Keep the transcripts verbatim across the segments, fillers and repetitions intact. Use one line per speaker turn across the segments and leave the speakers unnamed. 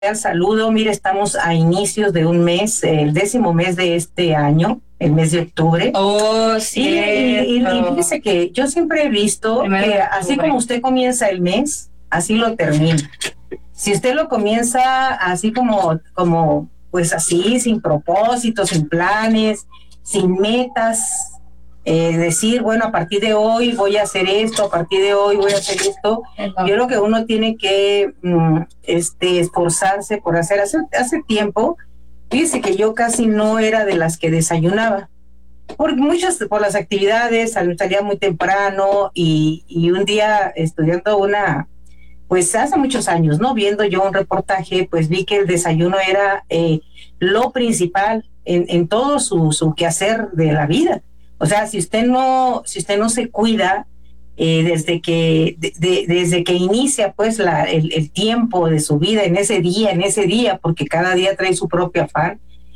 cordial saludo. Mire, estamos a inicios de un mes, el décimo mes de este año, el mes de octubre.
Oh, sí.
Y, y, y, y fíjese que yo siempre he visto que así como usted comienza el mes, así lo termina. Si usted lo comienza así como, como pues así, sin propósitos, sin planes, sin metas, eh, decir, bueno, a partir de hoy voy a hacer esto, a partir de hoy voy a hacer esto. Uh-huh. Yo creo que uno tiene que um, este, esforzarse por hacer. Hace, hace tiempo, fíjese que yo casi no era de las que desayunaba, por muchas, por las actividades, salía muy temprano y, y un día estudiando una, pues hace muchos años, ¿no? Viendo yo un reportaje, pues vi que el desayuno era eh, lo principal en, en todo su, su quehacer de la vida. O sea, si usted no, si usted no se cuida eh, desde que, de, de, desde que inicia, pues la, el, el tiempo de su vida en ese día, en ese día, porque cada día trae su propio afán,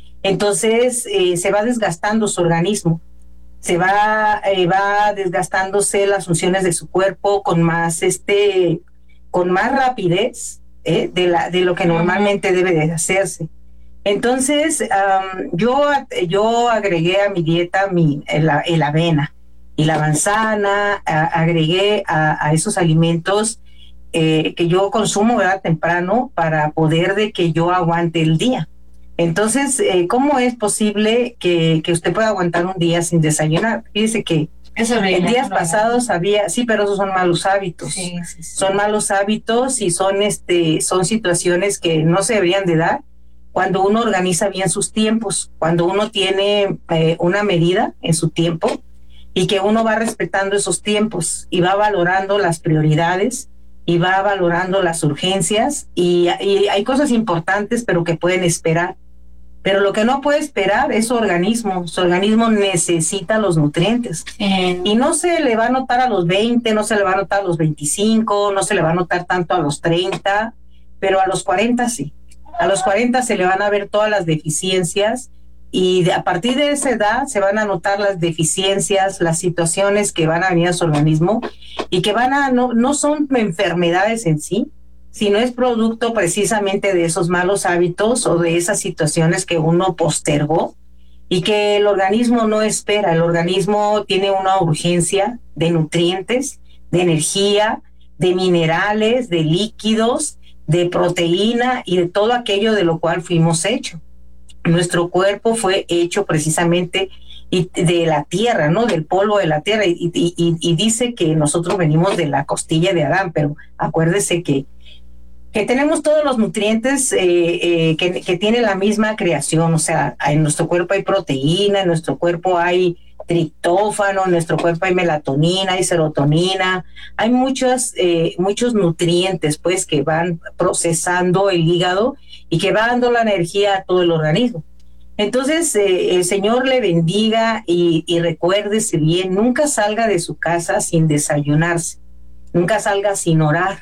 entonces eh, se va desgastando su organismo, se va, eh, va desgastándose las funciones de su cuerpo con más, este, con más rapidez eh, de, la, de lo que normalmente debe de hacerse. Entonces, um, yo, yo agregué a mi dieta mi, el, el avena y la manzana, a, agregué a, a esos alimentos eh, que yo consumo, ¿verdad?, temprano para poder de que yo aguante el día. Entonces, eh, ¿cómo es posible que, que usted pueda aguantar un día sin desayunar? Fíjese que Eso en días no, pasados no. había, sí, pero esos son malos hábitos. Sí, sí, sí. Son malos hábitos y son, este, son situaciones que no se deberían de dar cuando uno organiza bien sus tiempos, cuando uno tiene eh, una medida en su tiempo y que uno va respetando esos tiempos y va valorando las prioridades y va valorando las urgencias y, y hay cosas importantes pero que pueden esperar. Pero lo que no puede esperar es su organismo. Su organismo necesita los nutrientes. Eh. Y no se le va a notar a los veinte, no se le va a notar a los veinticinco, no se le va a notar tanto a los treinta, pero a los cuarenta sí. A los cuarenta se le van a ver todas las deficiencias y de, a partir de esa edad se van a notar las deficiencias, las situaciones que van a venir a su organismo y que van a, no, no son enfermedades en sí, sino es producto precisamente de esos malos hábitos o de esas situaciones que uno postergó y que el organismo no espera. El organismo tiene una urgencia de nutrientes, de energía, de minerales, de líquidos, de proteína y de todo aquello de lo cual fuimos hechos. Nuestro cuerpo fue hecho precisamente de la tierra, ¿no? Del polvo de la tierra y, y, y, y dice que nosotros venimos de la costilla de Adán, pero acuérdese que que tenemos todos los nutrientes eh, eh, que, que tiene la misma creación, o sea, en nuestro cuerpo hay proteína, en nuestro cuerpo hay triptófano, en nuestro cuerpo hay melatonina, hay serotonina, hay muchos, eh, muchos nutrientes pues que van procesando el hígado y que va dando la energía a todo el organismo. Entonces, eh, el Señor le bendiga y, y recuérdese bien, nunca salga de su casa sin desayunarse, nunca salga sin orar,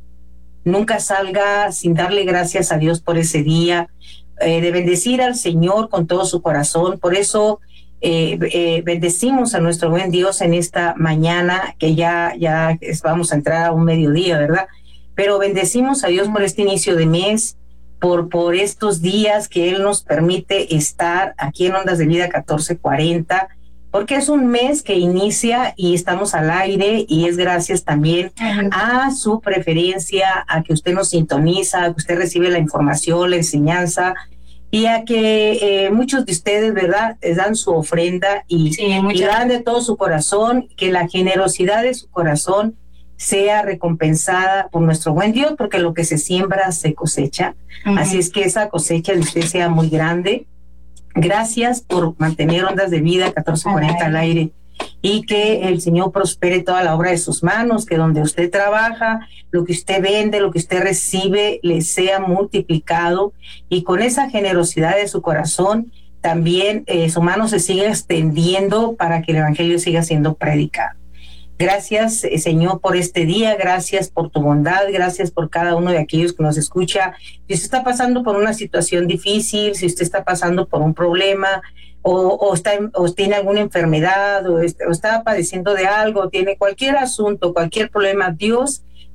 nunca salga sin darle gracias a Dios por ese día, eh, de bendecir al Señor con todo su corazón. Por eso eh, eh, bendecimos a nuestro buen Dios en esta mañana, que ya, ya vamos a entrar a un mediodía, ¿verdad? Pero bendecimos a Dios por este inicio de mes, por, por estos días que Él nos permite estar aquí en Ondas de Vida catorce cuarenta, porque es un mes que inicia y estamos al aire y es gracias también a su preferencia, a que usted nos sintoniza, a que usted recibe la información, la enseñanza y a que eh, muchos de ustedes, ¿verdad?, les dan su ofrenda y, sí, y dan de todo su corazón, que la generosidad de su corazón sea recompensada por nuestro buen Dios, porque lo que se siembra se cosecha. Uh-huh. Así es que esa cosecha de usted sea muy grande. Gracias por mantener Ondas de Vida catorce cuarenta al aire y que el Señor prospere toda la obra de sus manos, que donde usted trabaja, lo que usted vende, lo que usted recibe, le sea multiplicado y con esa generosidad de su corazón también eh, su mano se siga extendiendo para que el Evangelio siga siendo predicado. Gracias, eh, Señor, por este día, gracias por tu bondad, gracias por cada uno de aquellos que nos escucha. Si usted está pasando por una situación difícil, si usted está pasando por un problema, o, o, está, o tiene alguna enfermedad, o está, o está padeciendo de algo, tiene cualquier asunto, cualquier problema, Dios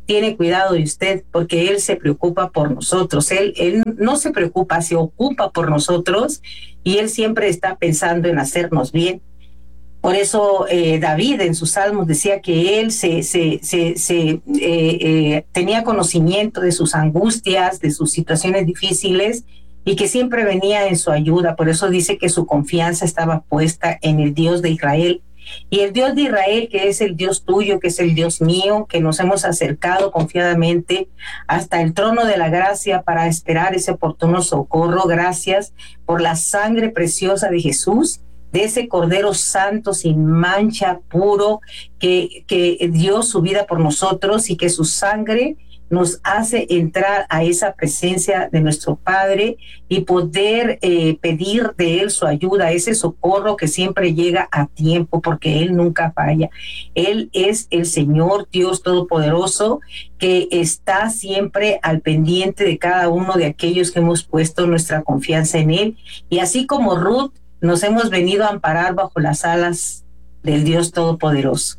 tiene cuidado de usted porque Él se preocupa por nosotros. Él, él no se preocupa, se ocupa por nosotros y Él siempre está pensando en hacernos bien. Por eso eh, David en sus salmos decía que él se, se, se, se eh, eh, tenía conocimiento de sus angustias, de sus situaciones difíciles y que siempre venía en su ayuda. Por eso dice que su confianza estaba puesta en el Dios de Israel. Y el Dios de Israel, que es el Dios tuyo, que es el Dios mío, que nos hemos acercado confiadamente hasta el trono de la gracia para esperar ese oportuno socorro. Gracias por la sangre preciosa de Jesús, de ese Cordero Santo sin mancha, puro, que, que dio su vida por nosotros y que su sangre nos hace entrar a esa presencia de nuestro Padre y poder eh, pedir de Él su ayuda, ese socorro que siempre llega a tiempo porque Él nunca falla. Él es el Señor Dios Todopoderoso que está siempre al pendiente de cada uno de aquellos que hemos puesto nuestra confianza en Él. Y así como Ruth, nos hemos venido a amparar bajo las alas del Dios Todopoderoso.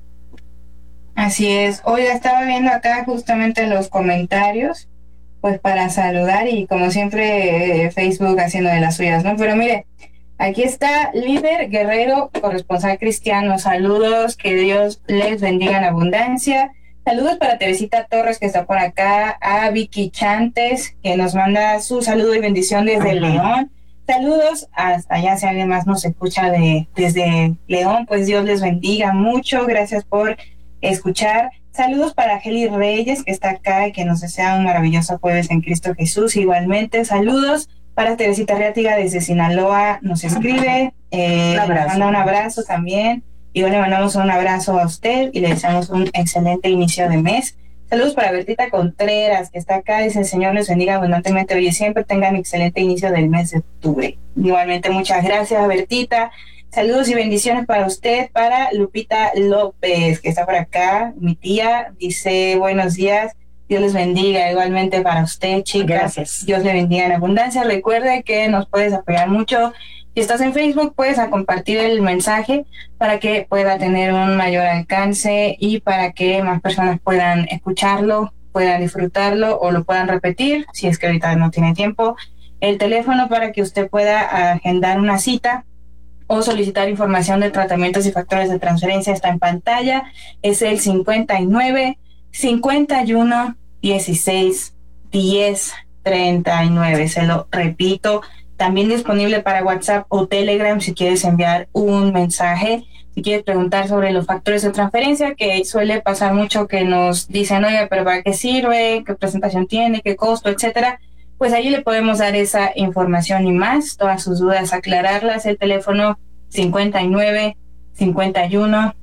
Así es. Oiga, estaba viendo acá justamente los comentarios, pues para saludar y como siempre eh, Facebook haciendo de las suyas, ¿no? Pero mire, aquí está Líder Guerrero, corresponsal cristiano. Saludos, que Dios les bendiga en abundancia. Saludos para Teresita Torres, que está por acá, a Vicky Chantes, que nos manda su saludo y bendición desde Ajá. León. Saludos hasta allá, si alguien más nos escucha de, desde León, pues Dios les bendiga mucho. Gracias por escuchar. Saludos para Geli Reyes, que está acá y que nos desea un maravilloso jueves en Cristo Jesús. Igualmente, saludos para Teresita Riátiga desde Sinaloa, nos escribe, eh, un abrazo. Manda un abrazo también. Y bueno, le mandamos un abrazo a usted y le deseamos un excelente inicio de mes. Saludos para Bertita Contreras, que está acá, dice: el Señor les bendiga abundantemente hoy y siempre, tengan excelente inicio del mes de octubre. Igualmente, muchas gracias, Bertita. Saludos y bendiciones para usted, para Lupita López, que está por acá, mi tía, dice: buenos días, Dios les bendiga. Igualmente para usted, chicas.
Gracias.
Dios le bendiga en abundancia. Recuerde que nos puedes apoyar mucho. Si estás en Facebook, puedes a compartir el mensaje para que pueda tener un mayor alcance y para que más personas puedan escucharlo, puedan disfrutarlo o lo puedan repetir, si es que ahorita no tiene tiempo. El teléfono para que usted pueda agendar una cita o solicitar información de tratamientos y factores de transferencia está en pantalla. Es el cincuenta y nueve, cincuenta y uno, dieciséis, diez, treinta y nueve. Se lo repito. También disponible para WhatsApp o Telegram si quieres enviar un mensaje, si quieres preguntar sobre los factores de transferencia, que suele pasar mucho que nos dicen: oye, pero ¿para qué sirve? ¿Qué presentación tiene? ¿Qué costo? Etcétera. Pues allí le podemos dar esa información y más, todas sus dudas aclararlas. El teléfono cincuenta y nueve, cincuenta y uno,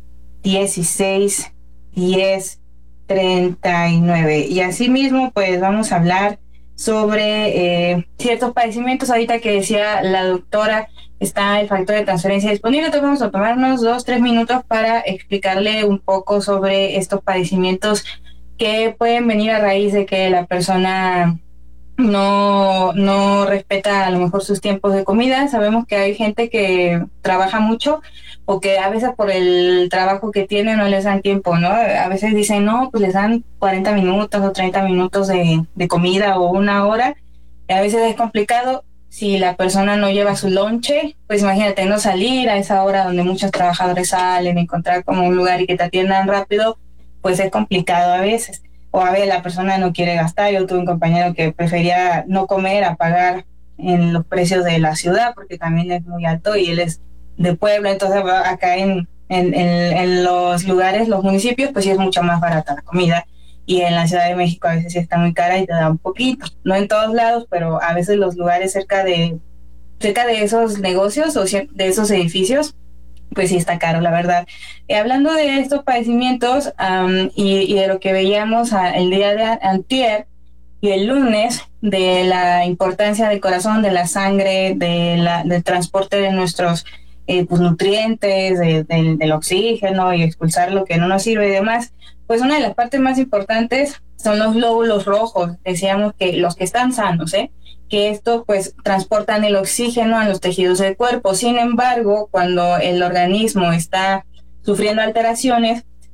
dieciséis, diez, treinta y nueve. Y así mismo pues vamos a hablar sobre eh, ciertos padecimientos. Ahorita que decía la doctora, está el factor de transferencia disponible, entonces vamos a tomarnos dos, tres minutos para explicarle un poco sobre estos padecimientos que pueden venir a raíz de que la persona no, no respeta a lo mejor sus tiempos de comida. Sabemos que hay gente que trabaja mucho o que a veces por el trabajo que tiene no les dan tiempo, ¿no? A veces dicen, no, pues les dan cuarenta minutos o treinta minutos de, de comida o una hora. Y a veces es complicado. Si la persona no lleva su lonche, pues imagínate, no salir a esa hora donde muchos trabajadores salen, encontrar como un lugar y que te atiendan rápido, pues es complicado a veces. O a ver, la persona no quiere gastar. Yo tuve un compañero que prefería no comer a pagar en los precios de la ciudad porque también es muy alto y él es de pueblo, entonces acá en, en, en, en los lugares, los municipios, pues sí es mucho más barata la comida, y en la Ciudad de México a veces sí está muy cara y te da un poquito, no en todos lados, pero a veces los lugares cerca de cerca de esos negocios o de esos edificios, pues sí está caro, la verdad. Eh, hablando de estos padecimientos um, y, y de lo que veíamos a, el día de antier y el lunes, de la importancia del corazón, de la sangre, de la, del transporte de nuestros eh, pues, nutrientes, de, de, del oxígeno y expulsar lo que no nos sirve y demás, pues una de las partes más importantes son los glóbulos rojos. Decíamos que los que están sanos, ¿eh? que estos pues transportan el oxígeno a los tejidos del cuerpo. Sin embargo, cuando el organismo está sufriendo alteraciones,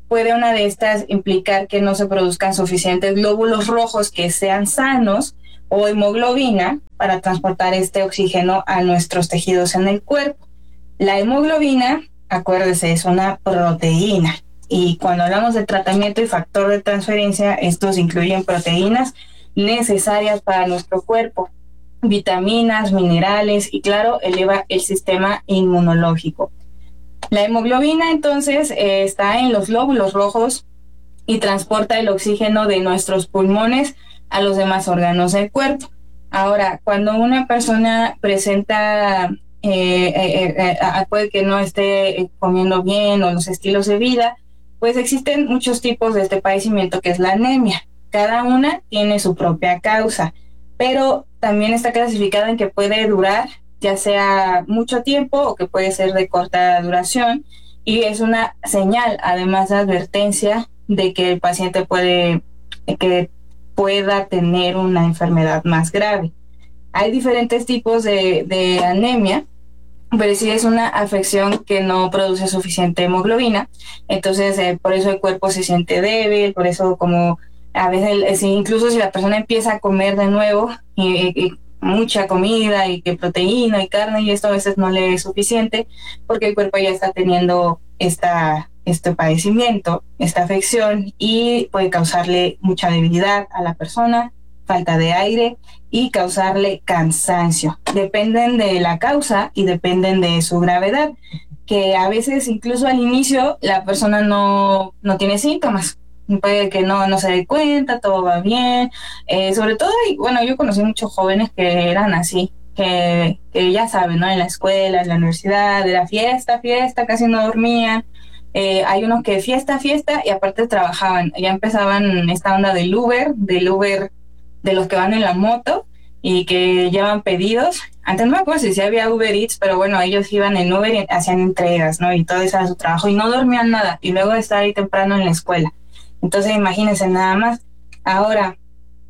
puede una de estas implicar que no se produzcan suficientes glóbulos rojos que sean sanos o hemoglobina para transportar este oxígeno a nuestros tejidos en el cuerpo. La hemoglobina, acuérdese, es una proteína, y cuando hablamos de tratamiento y factor de transferencia, estos incluyen proteínas necesarias para nuestro cuerpo, vitaminas, minerales y, claro, eleva el sistema inmunológico. La hemoglobina, entonces, eh, está en los glóbulos rojos y transporta el oxígeno de nuestros pulmones a los demás órganos del cuerpo. Ahora, cuando una persona presenta, eh, eh, eh, puede que no esté comiendo bien o los estilos de vida, pues existen muchos tipos de este padecimiento que es la anemia. Cada una tiene su propia causa, pero también está clasificada en que puede durar ya sea mucho tiempo o que puede ser de corta duración, y es una señal, además de advertencia, de que el paciente puede, que pueda tener una enfermedad más grave. Hay diferentes tipos de, de anemia, pero si es una afección que no produce suficiente hemoglobina, entonces eh, por eso el cuerpo se siente débil, por eso como a veces, incluso si la persona empieza a comer de nuevo y, y mucha comida y que proteína y carne, y esto a veces no le es suficiente porque el cuerpo ya está teniendo esta, este padecimiento, esta afección, y puede causarle mucha debilidad a la persona, falta de aire y causarle cansancio. Dependen de la causa y dependen de su gravedad, que a veces incluso al inicio la persona no, no tiene síntomas. Puede que no, no se dé cuenta, todo va bien, eh, sobre todo, y bueno, yo conocí muchos jóvenes que eran así, que, que ya saben, ¿no? En la escuela, en la universidad, era fiesta, fiesta, casi no dormían. Eh, hay unos que fiesta, fiesta, y aparte trabajaban, ya empezaban esta onda del Uber, del Uber de los que van en la moto y que llevan pedidos. Antes no me acuerdo si había Uber Eats, pero bueno, ellos iban en Uber y hacían entregas, ¿no? Y todo eso era su trabajo, y no dormían nada, y luego de estar ahí temprano en la escuela. Entonces imagínense nada más. Ahora,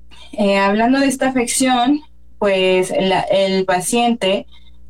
eh, hablando de esta afección, pues la, el paciente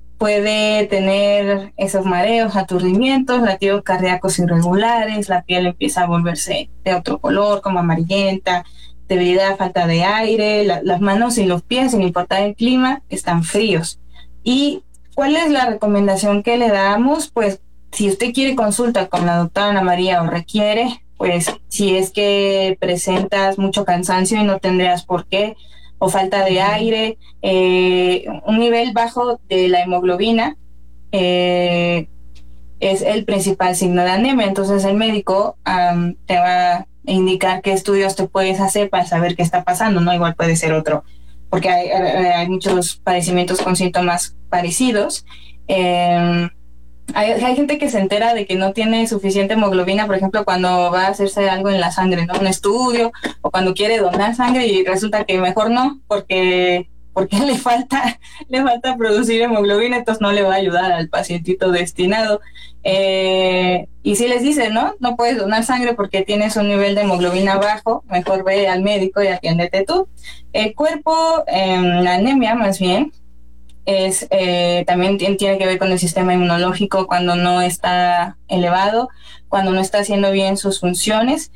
puede tener esos mareos, aturdimientos, latidos cardíacos irregulares, la piel empieza a volverse de otro color, como amarillenta, debilidad, falta de aire, la, las manos y los pies, sin importar el clima, están fríos. ¿Y cuál es la recomendación que le damos? Pues si usted quiere consulta con la doctora Ana María o requiere, pues si es que presentas mucho cansancio y no tendrías por qué, o falta de aire, eh, un nivel bajo de la hemoglobina eh, es el principal signo de anemia. Entonces el médico um, te va a indicar qué estudios te puedes hacer para saber qué está pasando, ¿no? Igual puede ser otro, porque hay, hay muchos padecimientos con síntomas parecidos. Eh, Hay, hay gente que se entera de que no tiene suficiente hemoglobina, por ejemplo, cuando va a hacerse algo en la sangre, ¿no? Un estudio, o cuando quiere donar sangre y resulta que mejor no, porque porque le falta le falta producir hemoglobina, entonces no le va a ayudar al pacientito destinado. Eh, y si les dicen, ¿no? No puedes donar sangre porque tienes un nivel de hemoglobina bajo, mejor ve al médico y atiéndete tú. El cuerpo, eh, la anemia más bien, es eh, también tiene que ver con el sistema inmunológico cuando no está elevado, cuando no está haciendo bien sus funciones,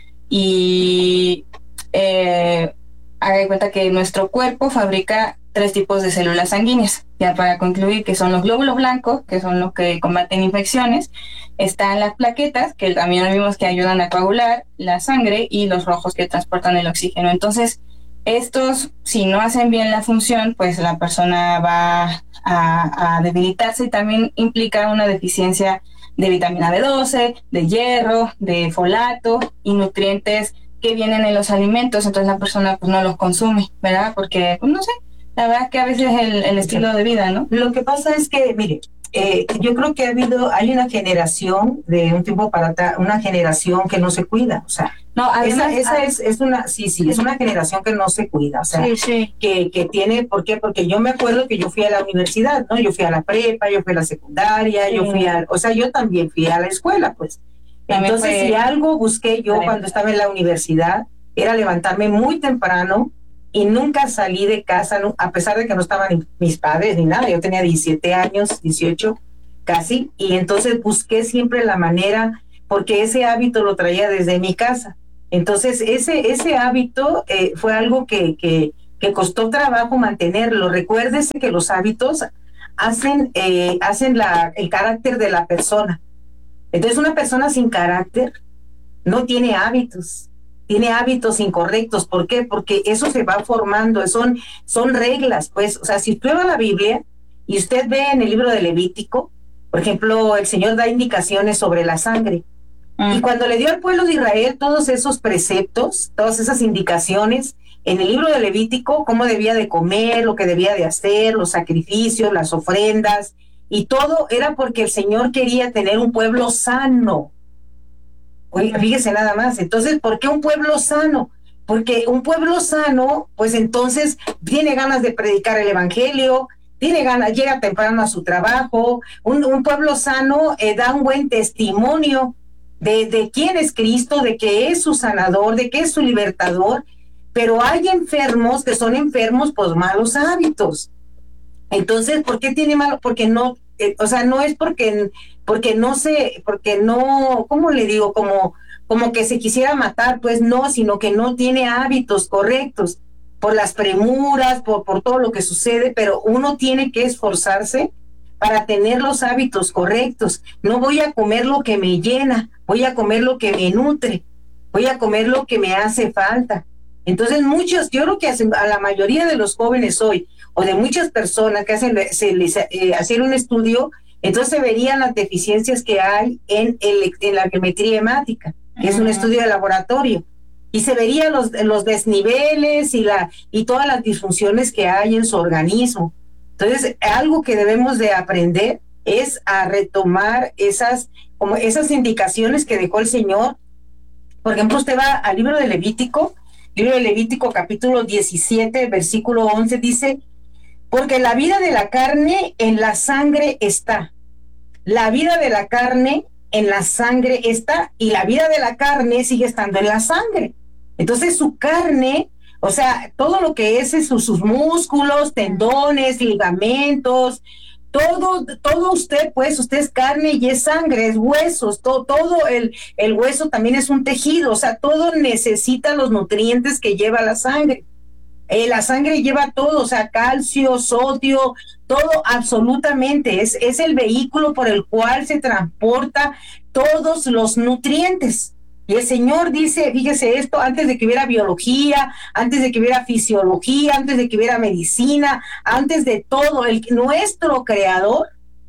y eh, haga de cuenta que nuestro cuerpo fabrica tres tipos de células sanguíneas, ya para concluir, que son los glóbulos blancos, que son los que combaten infecciones, están las plaquetas, que también vimos que ayudan a coagular la sangre, y los rojos, que transportan el oxígeno. Entonces, estos, si no hacen bien la función, pues la persona va a, a debilitarse, y también implica una deficiencia de vitamina B doce, de hierro, de folato y nutrientes que vienen en los alimentos. Entonces la persona pues no los consume, ¿verdad? Porque, pues, no sé, la verdad es que a veces el, el estilo de vida, ¿no?
Lo que pasa es que, mire, eh, yo creo que ha habido, hay una generación de un tiempo para atrás, una generación que no se cuida, o sea, no, además, esa, esa es, es una, sí, sí, es una generación que no se cuida, o sea,
sí, sí.
Que, que tiene, ¿por qué? Porque yo me acuerdo que yo fui a la universidad, ¿no? Yo fui a la prepa, yo fui a la secundaria, sí. yo fui a, o sea, yo también fui a la escuela, pues. También Entonces, fue... si algo busqué yo cuando estaba en la universidad, era levantarme muy temprano, y nunca salí de casa, no, a pesar de que no estaban mis padres ni nada. Yo tenía diecisiete años, dieciocho casi, y entonces busqué siempre la manera, porque ese hábito lo traía desde mi casa. Entonces, ese, ese hábito eh, fue algo que, que, que costó trabajo mantenerlo. Recuérdese que los hábitos hacen, eh, hacen la, el carácter de la persona. Entonces, una persona sin carácter no tiene hábitos, tiene hábitos incorrectos. ¿Por qué? Porque eso se va formando, son, son reglas, pues. O sea, si usted va a la Biblia y usted ve en el libro de Levítico, por ejemplo, el Señor da indicaciones sobre la sangre. Mm. Y cuando le dio al pueblo de Israel todos esos preceptos, todas esas indicaciones, en el libro de Levítico, cómo debía de comer, lo que debía de hacer, los sacrificios, las ofrendas, y todo era porque el Señor quería tener un pueblo sano. Oye, fíjese nada más. Entonces, ¿por qué un pueblo sano? Porque un pueblo sano, pues entonces tiene ganas de predicar el evangelio, tiene ganas, llega temprano a su trabajo. Un, un pueblo sano eh, da un buen testimonio de, de quién es Cristo, de que es su sanador, de que es su libertador. Pero hay enfermos que son enfermos por malos hábitos. Entonces, ¿por qué tiene malo? Porque no, eh, o sea, no es porque, porque no se, porque no, ¿cómo le digo? Como, como que se quisiera matar, pues no, sino que no tiene hábitos correctos, por las premuras, por, por todo lo que sucede, pero uno tiene que esforzarse para tener los hábitos correctos. No voy a comer lo que me llena, voy a comer lo que me nutre, voy a comer lo que me hace falta. Entonces muchos, yo creo que a la mayoría de los jóvenes hoy, o de muchas personas que hacen, se les eh, hacen un estudio, entonces se verían las deficiencias que hay en, el, en la biometría hemática, que uh-huh. es un estudio de laboratorio, y se verían los, los desniveles y, la, y todas las disfunciones que hay en su organismo. Entonces, algo que debemos de aprender es a retomar esas, como esas indicaciones que dejó el Señor. Por ejemplo, usted va al libro de Levítico, libro de Levítico capítulo diecisiete, versículo once, dice: porque la vida de la carne en la sangre está. La vida de la carne en la sangre está, y la vida de la carne sigue estando en la sangre. Entonces su carne, o sea, todo lo que es sus, sus músculos, tendones, ligamentos, todo, todo usted, pues, usted es carne y es sangre, es huesos, todo, todo el, el hueso también es un tejido, o sea, todo necesita los nutrientes que lleva la sangre. Eh, la sangre lleva todo, o sea, calcio, sodio, todo absolutamente, es, es el vehículo por el cual se transporta todos los nutrientes. Y el Señor dice, fíjese esto, antes de que hubiera biología, antes de que hubiera fisiología, antes de que hubiera medicina, antes de todo, el, nuestro creador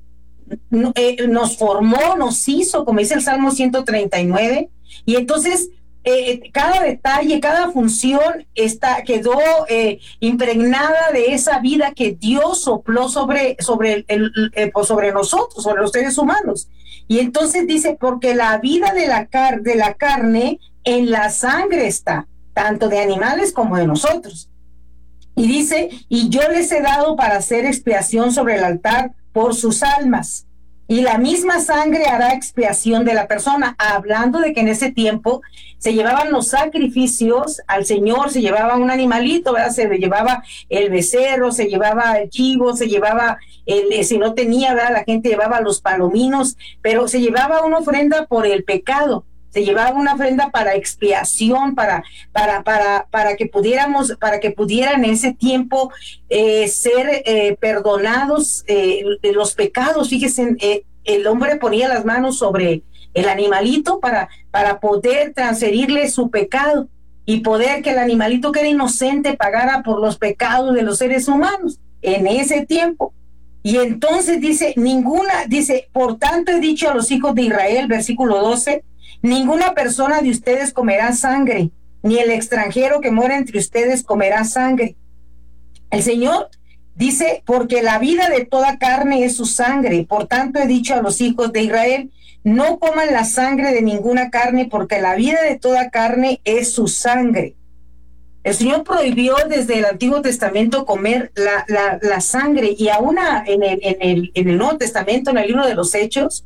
eh, nos formó, nos hizo, como dice el Salmo ciento treinta y nueve, y entonces Eh, cada detalle, cada función está, quedó eh, impregnada de esa vida que Dios sopló sobre, sobre, el, el, el, sobre nosotros, sobre los seres humanos. Y entonces dice, porque la vida de la, car de la carne en la sangre está, tanto de animales como de nosotros. Y dice, y yo les he dado para hacer expiación sobre el altar por sus almas. Y la misma sangre hará expiación de la persona, hablando de que en ese tiempo se llevaban los sacrificios al Señor, se llevaba un animalito, ¿verdad? Se llevaba el becerro, se llevaba el chivo, se llevaba, el, si no tenía, ¿verdad? La gente llevaba los palominos, pero se llevaba una ofrenda por el pecado, se llevaba una ofrenda para expiación, para, para, para, para que pudiéramos, para que pudieran en ese tiempo eh, ser eh, perdonados eh, de los pecados. Fíjense, eh, el hombre ponía las manos sobre el animalito para, para poder transferirle su pecado y poder que el animalito que era inocente pagara por los pecados de los seres humanos en ese tiempo. Y entonces dice, ninguna, dice, por tanto he dicho a los hijos de Israel, versículo doce, ninguna persona de ustedes comerá sangre, ni el extranjero que mora entre ustedes comerá sangre. El Señor dice, porque la vida de toda carne es su sangre. Por tanto he dicho a los hijos de Israel, no coman la sangre de ninguna carne, porque la vida de toda carne es su sangre. El Señor prohibió desde el Antiguo Testamento comer la, la, la sangre, y aún en el, en, el, en el Nuevo Testamento, en el libro de los Hechos,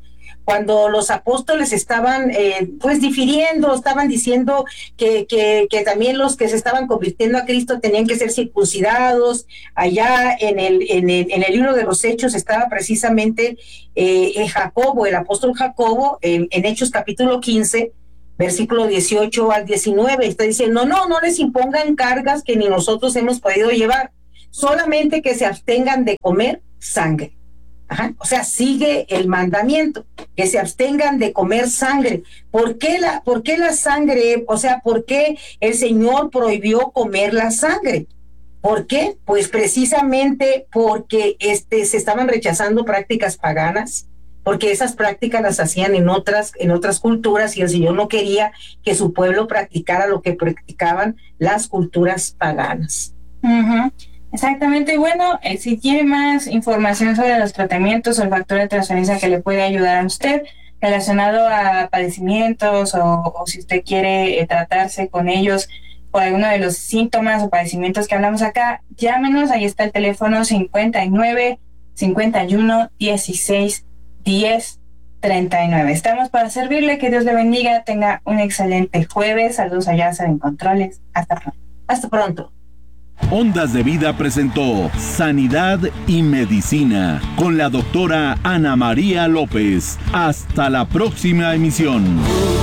cuando los apóstoles estaban eh, pues difiriendo, estaban diciendo que, que, que también los que se estaban convirtiendo a Cristo tenían que ser circuncidados. Allá en el, en el, en el libro de los Hechos estaba precisamente eh, Jacobo, el apóstol Jacobo, en, en Hechos capítulo quince, versículo dieciocho al diecinueve, está diciendo, no, no les impongan cargas que ni nosotros hemos podido llevar, solamente que se abstengan de comer sangre. Ajá. O sea, sigue el mandamiento, que se abstengan de comer sangre. ¿Por qué la, por qué la sangre? O sea, ¿por qué el Señor prohibió comer la sangre? ¿Por qué? Pues precisamente porque este, se estaban rechazando prácticas paganas, porque esas prácticas las hacían en otras, en otras culturas, y el Señor no quería que su pueblo practicara lo que practicaban las culturas paganas.
Uh-huh. Exactamente. Y bueno, eh, si quiere más información sobre los tratamientos o el factor de transferencia que le puede ayudar a usted relacionado a padecimientos, o, o si usted quiere eh, tratarse con ellos por alguno de los síntomas o padecimientos que hablamos acá, llámenos. Ahí está el teléfono cincuenta y nueve, cincuenta y uno, dieciséis, diez, treinta y nueve. Estamos para servirle. Que Dios le bendiga. Tenga un excelente jueves. Saludos allá en Controles. Hasta pronto.
Hasta pronto.
Ondas de Vida presentó Sanidad y Medicina con la doctora Ana María López. Hasta la próxima emisión.